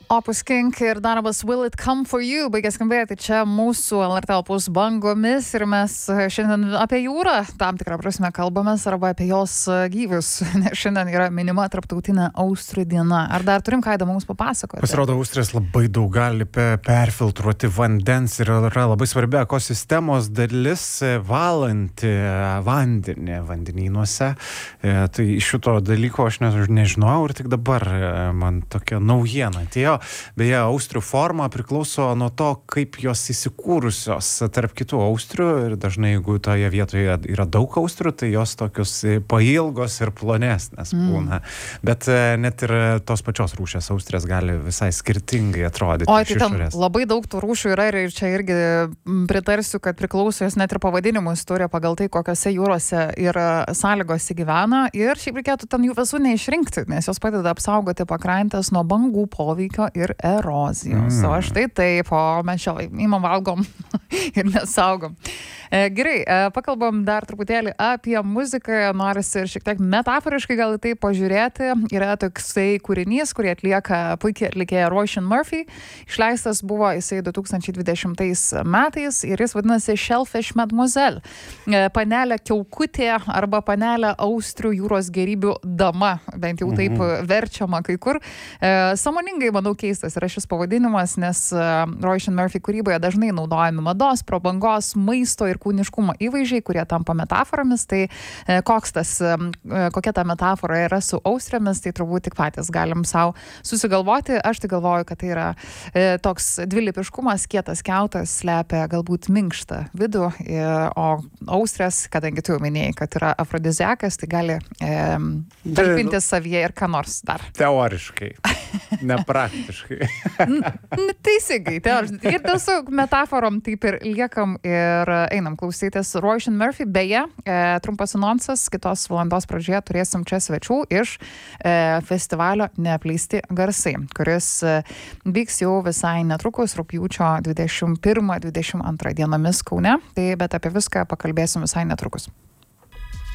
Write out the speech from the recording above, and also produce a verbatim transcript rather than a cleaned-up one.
Opus King ir darbas Will It Come For You baigė skambėti čia mūsų L R T Opus bangomis ir mes šiandien apie jūrą tam tikrą prasme kalbamės arba apie jos gyvius, nes šiandien yra minima tarptautinė austrių diena. Ar dar turim ką įdomaus papasakoti? Pasirodo, austrės labai daug gali perfiltruoti vandens ir yra labai svarbi ekosistemos dalis valanti vandenį vandenynuose. Tai šito dalyko aš nežinojau ir tik dabar man tokia naujiena atėjo. Beje, austrių forma priklauso nuo to, kaip jos įsikūrusios tarp kitų austrių ir dažnai, jeigu toje vietoje yra daug austrių, tai jos tokios pailgos ir plonesnės būna. Mm. Bet net ir tos pačios rūšės austrės gali visai skirtingai atrodyti. O, tai tam labai daug tų rūšių yra ir čia irgi pritarsiu, kad priklauso jos net ir pavadinimus turi pagal tai, kokiose jūrose yra sąlygos įgyvena ir šiaip reikėtų ten jų visų neišrinkti, nes jos padeda apsaugoti pakrantės nuo bangų poveikio ir erozijos. Mm. O štai taip, o mes čia imam valgom ir nesaugom. E, gerai, e, pakalbam dar truputėlį apie muziką, norisi ir šiek tiek metaforiškai gal į tai pažiūrėti. Yra toksai kūrinys, kurį atlieka puikiai atlikėja Roisin Murphy. Išleistas buvo jisai du tūkstančiai dvidešimtais metais ir jis vadinasi Shellfish Mademoiselle. E, panelė kiaukutė arba panelė austrių jūros gėrybių dama, bent jau taip mm-hmm. verčiama kai kur. E, sąmoningai, manau, keistas yra šis pavadinimas, nes uh, Roisin Murphy kūryboje dažnai naudojami mados, prabangos, maisto ir kūniškumo įvaizdžiai, kurie tampa metaforomis. Tai uh, koks tas, um, kokia ta metafora yra su austrėmis, tai turbūt tik patys galim savo susigalvoti. Aš tai galvoju, kad tai yra uh, toks dvilypiškumas, kietas kiautas slepia galbūt minkštą vidų, uh, o austrės, kadangi tu jau minėjai, kad yra afrodiziakas, tai gali um, talpinti savyje ir ką nors dar. Teoriškai. Nepraktiškai. Teisingai. Ir dėl su metaforom taip ir liekam ir einam klausytis Roisin Murphy. Beje, e, trumpas anonsas, kitos valandos pradžioje turėsim čia svečių iš e, festivalio Neapleisti garsai, kuris e, vyks jau visai netrukus rugpjūčio dvidešimt pirmą dvidešimt antrą dienomis Kaune. Tai bet apie viską pakalbėsim visai netrukus.